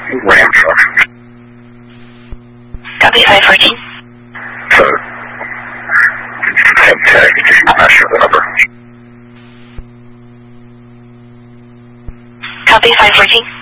Ram truck. Copy 514. So, same tag, I'm not sure the number. Copy 514.